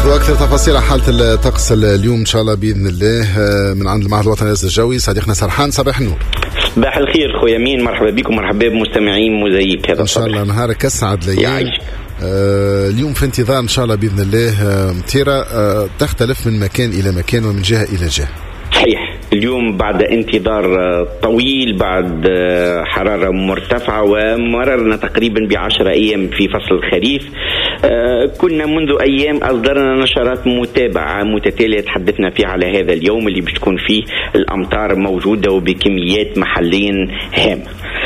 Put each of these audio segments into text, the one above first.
ناخذ أكثر تفاصيل عن حالة الطقس اليوم إن شاء الله بإذن الله من عند المعهد الوطني للإرصاد الجوي. صديقنا سرحان، صباح النور. صباح الخير خويا مين، مرحبا بكم، مرحبا بمستمعين موزايك. هذا إن شاء الله نهارك أسعد ليالي. اليوم في انتظار إن شاء الله بإذن الله مطيرة تختلف من مكان إلى مكان ومن جهة إلى جهة. صحيح، اليوم بعد انتظار طويل، بعد حرارة مرتفعة، ومررنا تقريبا ب10 أيام في فصل الخريف. كنا منذ أيام أصدرنا نشرات متابعة متتالية تحدثنا فيها على هذا اليوم اللي بتكون فيه الأمطار موجودة وبكميات محليا هامة.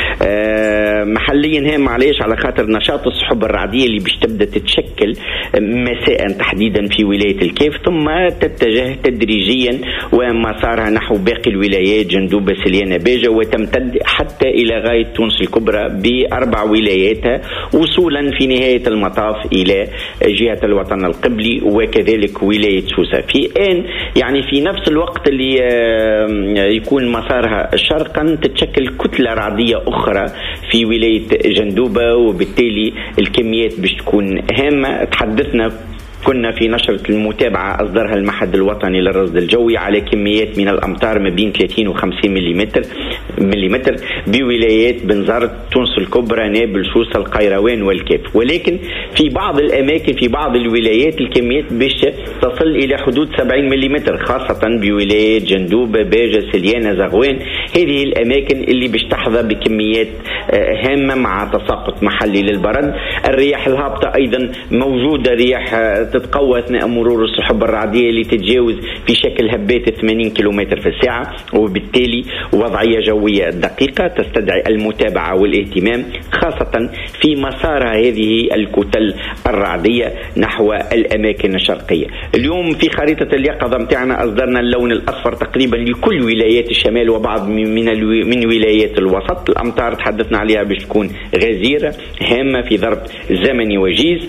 محليا هام معليش على خاطر نشاط السحب الرعدية اللي باش تبدأ تتشكل مساء تحديدا في ولاية الكيف، ثم تتجه تدريجيا ومسارها نحو باقي الولايات جندوبة سليانة باجة، وتمتد حتى إلى غاية تونس الكبرى ب4 ولاياتها، وصولا في نهاية المطاف إلى جهة الوطن القبلي وكذلك ولاية سوسة. يعني في نفس الوقت اللي يكون مسارها شرقا تتشكل كتلة رعدية أخرى في ولاية جندوبة، وبالتالي الكميات باش تكون هامة. تحدثنا كنا في نشرة المتابعة أصدرها المعهد الوطني للرصد الجوي على كميات من الأمطار ما بين 30 و 50 ملم بولايات بنزرت، تونس الكبرى، نابل، سوسة، القيروان والكيف. ولكن في بعض الأماكن في بعض الولايات الكميات باش تصل إلى حدود 70 ملم، خاصة بولايات جندوبة، باجة، سليانة، زغوان. هذه الأماكن اللي باش تحظى بكميات هامة مع تساقط محلي للبرد. الرياح الهابطة أيضا موجودة، رياح تتقوى أثناء مرور السحب الرعدية اللي تتجاوز في شكل هبات 80 كيلومتر في الساعة، وبالتالي وضعية جوية دقيقة تستدعي المتابعة والاهتمام، خاصة في مسار هذه الكتل الرعدية نحو الأماكن الشرقية. اليوم في خريطة اليقظة متاعنا أصدرنا اللون الأصفر تقريبا لكل ولايات الشمال وبعض من ولايات الوسط. الأمطار تحدثنا عليها باش تكون غزيرة هامة في ظرف زمني وجيز،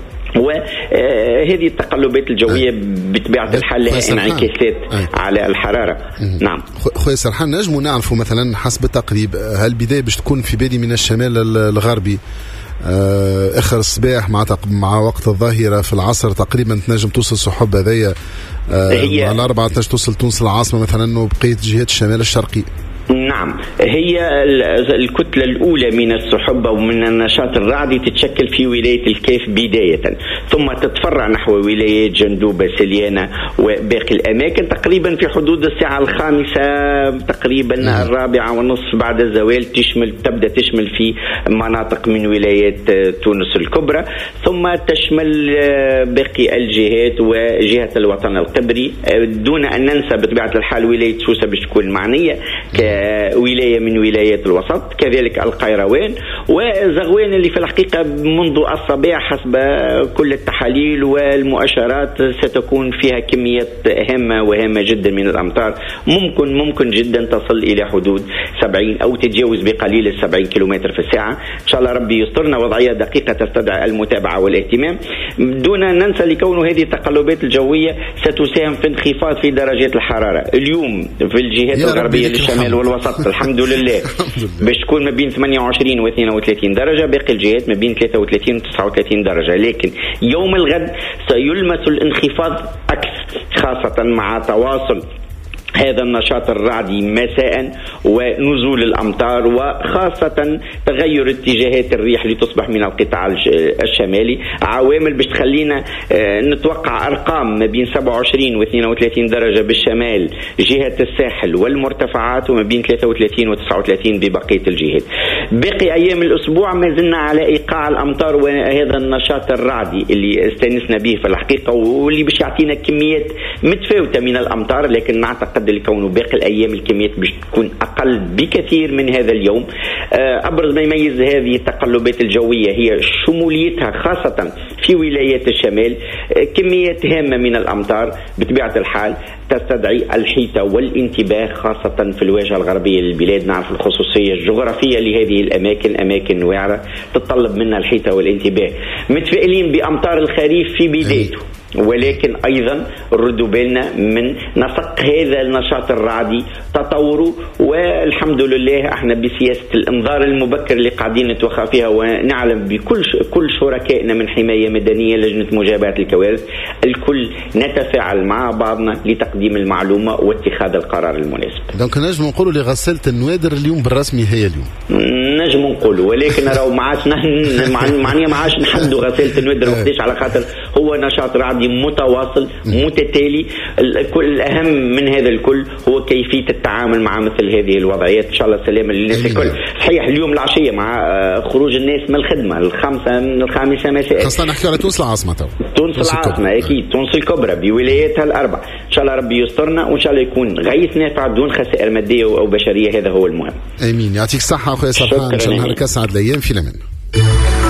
وهذه التقلبات الجوية بطبيعة الحال لها انعكاسات على الحرارة. نعم خويا سرحان، نجموا نعرفوا مثلا حسب التقريب هل البداية باش تكون في بادي من الشمال الغربي اخر الصباح مع وقت الظهيرة في العصر تقريبا تنجم توصل سحب هذيا مع الأربعة تنجم توصل تونس العاصمة مثلا وبقية جهات الشمال الشرقي؟ نعم، هي الكتلة الأولى من السحب ومن النشاط الرعدي تتشكل في ولاية الكيف بداية، ثم تتفرع نحو ولايات جندوبة، سليانة وباقي الأماكن تقريبا في حدود الساعة 5 تقريبا 4:30 بعد الزوال تبدأ تشمل في مناطق من ولايات تونس الكبرى، ثم تشمل باقي الجهات وجهة الوطن القبري، دون أن ننسى بطبيعة الحال ولاية سوسة باش تكون معنية كولاية من ولايات الوسط، كذلك القيروان وزغوان اللي في الحقيقة منذ الصباح حسب كل التحاليل والمؤشرات ستكون فيها كميات هامة جدا من الأمطار، ممكن جدا تصل إلى حدود 70 أو تتجاوز بقليل 70 كيلومتر في الساعة. إن شاء الله ربي يسترنا، وضعية دقيقة تستدعي المتابعة والاهتمام، دون أن ننسى لكون هذه التقلبات الجوية ستساهم في انخفاض في درجات الحرارة. اليوم في الجهات الغربية للشمال والوسط الحمد لله باش تكون ما بين 28 و 32 درجة، باقي الجهات ما بين 33 و 39 درجة. لكن يوم الغد سيلمس الانخفاض أكثر، خاصة مع تواصل هذا النشاط الرعدي مساء ونزول الأمطار، وخاصة تغير اتجاهات الريح لتصبح من القطاع الشمالي، عوامل باش تخلينا نتوقع أرقام ما بين 27 و 32 درجة بالشمال جهة الساحل والمرتفعات، وما بين 33 و 39 ببقية الجهات. باقي أيام الأسبوع ما زلنا على إيقاع الأمطار وهذا النشاط الرعدي اللي استنسنا به في الحقيقة، واللي باش يعطينا كميات متفاوتة من الأمطار، لكن نعتقد لكونه باقي الأيام الكميات باش تكون أقل بكثير من هذا اليوم. أبرز ما يميز هذه التقلبات الجوية هي شموليتها، خاصة في ولايات الشمال، كميات هامة من الأمطار بطبيعة الحال تستدعي الحيطة والانتباه، خاصة في الواجهة الغربية للبلاد. نعرف الخصوصية الجغرافية لهذه الأماكن، أماكن وعرة تتطلب منا الحيطة والانتباه. متفائلين بأمطار الخريف في بدايته، ولكن أيضا ردوا بالنا من نسق هذا النشاط الرعدي تطوره. والحمد لله احنا بسياسة الانذار المبكر اللي قاعدين نتوخى فيها، ونعلم بكل شركائنا من حماية مدنية لجنة مجابهة الكوارث الكل نتفاعل مع بعضنا لتقديم المعلومة واتخاذ القرار المناسب. دونك نجم نقولوا لغسالة النوادر اليوم بالرسمي هي اليوم نجم نقولوا، ولكن راهو ما عادش نحدوا غسالة النوادر وقتاش، على خاطر هو نشاط رعدي متواصل متتالي. الأهم من هذا الكل هو كيفية التعامل مع مثل هذه الوضعيات. إن شاء الله سلامة للناس الكل. صحيح اليوم العشية مع خروج الناس من الخدمة من 5 مساء، خاصة نحكي على تونس العاصمة. تونس العاصمة أكيد، تونس الكبرى بولاياتها الأربع. إن شاء الله ربي يسترنا وإن شاء الله يكون غيث نافع دون خسائر مادية أو بشرية، هذا هو المهم. آمين. يعطيك الصحة أخويا سرحان، إن شاء الله نهارك أسعد الأيام في الأمان.